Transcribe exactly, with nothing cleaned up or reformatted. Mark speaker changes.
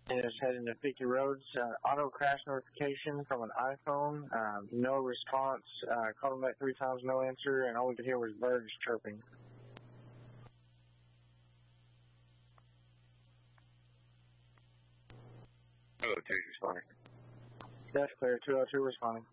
Speaker 1: Is heading to Fifty Roads. Uh, auto crash notification from an iPhone. Um, no response. Uh, called him back three times, no answer, and all we could hear was birds chirping.
Speaker 2: two oh two responding.
Speaker 1: That's clear. two oh two responding.